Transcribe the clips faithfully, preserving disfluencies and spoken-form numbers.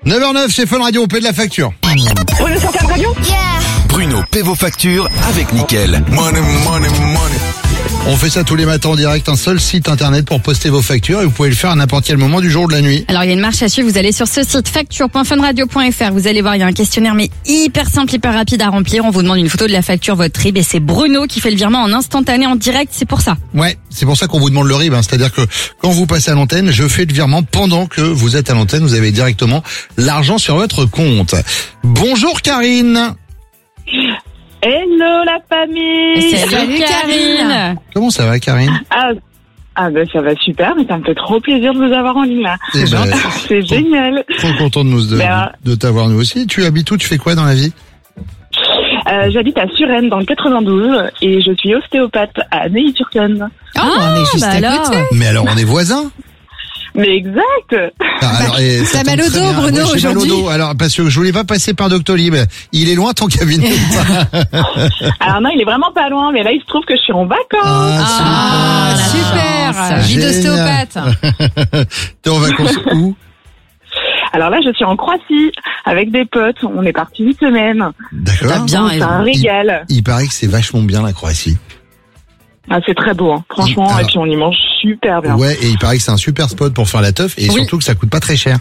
neuf heures neuf, c'est Fun Radio, on paie de la facture. Bruno sur Fun Radio. Yeah. Bruno paie vos factures avec Nickel. Money, money, money. On fait ça tous les matins en direct, un seul site internet pour poster vos factures et vous pouvez le faire à n'importe quel moment du jour ou de la nuit. Alors il y a une marche à suivre, vous allez sur ce site facture point fun radio point f r, vous allez voir, il y a un questionnaire mais hyper simple, hyper rapide à remplir. On vous demande une photo de la facture, votre R I B, et c'est Bruno qui fait le virement en instantané, en direct, c'est pour ça. Ouais, c'est pour ça qu'on vous demande le R I B, hein. C'est-à-dire que quand vous passez à l'antenne, je fais le virement pendant que vous êtes à l'antenne, vous avez directement l'argent sur votre compte. Bonjour Karine. Hello la famille. Salut, Salut Karine. Karine. Comment ça va Karine? Ah, ah ben ça va super, mais ça me fait trop plaisir de vous avoir en ligne là. Eh ben, c'est trop, génial. Trop content de nous de, ben, de t'avoir nous aussi. Tu habites où? Tu fais quoi dans la vie? euh, J'habite à Suresnes dans le quatre-vingt-douze et je suis ostéopathe à Neuilly-sur-Seine. Ah, on est juste bah à alors. côté. Mais alors on est voisins? Mais exact. Ah, alors, et ça T'as mal tombe au très dos, bien. Bruno, Ouais, j'ai mal au aujourd'hui dos. Alors parce que je voulais pas passer par Doctolib. Il est loin ton cabinet. Alors non, il est vraiment pas loin, mais là il se trouve que je suis en vacances. Ah, super. Vie d'ostéopathe. T'es en vacances où? Alors là, je suis en Croatie avec des potes. On est parti une semaine. D'accord. T'as bien C'est un raison. régal. Il paraît que c'est vachement bien la Croatie. Ah, c'est très beau, hein. Franchement. Alors, et puis on y mange super bien. Ouais, et il paraît que c'est un super spot pour faire la teuf et Oui. surtout que ça coûte pas très cher.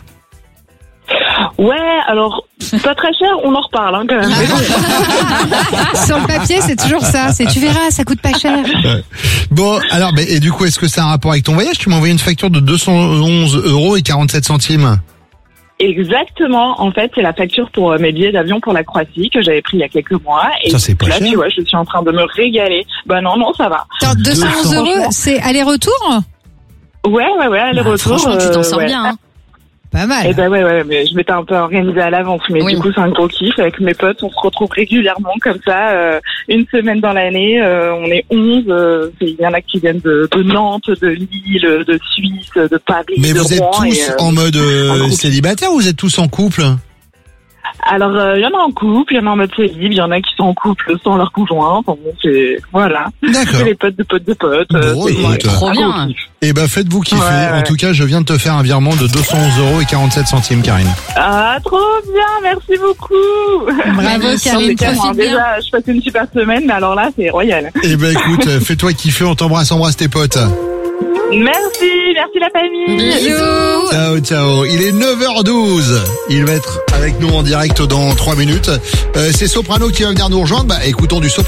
Ouais, alors pas très cher, on en reparle hein, quand même. Mais bon. Sur le papier, c'est toujours ça. C'est tu verras, ça coûte pas cher. Bon, alors, bah, et du coup, est-ce que ça a un rapport avec ton voyage? Tu m'as envoyé une facture de deux cent onze euros et quarante-sept centimes. Exactement. En fait, c'est la facture pour euh, mes billets d'avion pour la Croatie que j'avais pris il y a quelques mois. Et Ça, c'est pas là, cher. tu vois, je suis en train de me régaler. Bah non, non, ça va. Attends, deux cent onze deux cents. euros, c'est aller-retour? Ouais, ouais, ouais, Bah, aller-retour. franchement, tu t'en euh, sors ouais. bien. Hein. Pas mal. Eh ben ouais, ouais, mais je m'étais un peu organisée à l'avance, mais Oui. du coup c'est un gros kiff avec mes potes. On se retrouve régulièrement comme ça, euh, une semaine dans l'année. Euh, on est onze. Euh, il y en a qui viennent de, de Nantes, de Lille, de Suisse, de Paris, Mais de vous êtes Rouen. tous et, euh, en mode euh, en groupe. célibataire ou vous êtes tous en couple? Alors il euh, y en a en couple, il y en a en mode célib, il y en a qui sont en couple sans leur conjoint. Enfin, bon, c'est voilà. D'accord. C'est les potes de potes de potes. euh, Bon, c'est écoute. Trop un bien. gros kiff. Eh ben, faites-vous kiffer. Ouais, ouais. En tout cas, je viens de te faire un virement de deux cent onze euros et quarante-sept centimes, Karine. Ah, trop bien, merci beaucoup. Bravo, Merci, Karine. C'est clair, profite hein, bien. déjà, je passe une super semaine, mais alors là, c'est royal. Eh ben, écoute, euh, fais-toi kiffer, on t'embrasse, embrasse tes potes. Merci, merci la famille. Bisous. Ciao, ciao. Il est neuf heures douze. Il va être avec nous en direct dans trois minutes. Euh, c'est Soprano qui va venir nous rejoindre. Bah, écoutons du Soprano.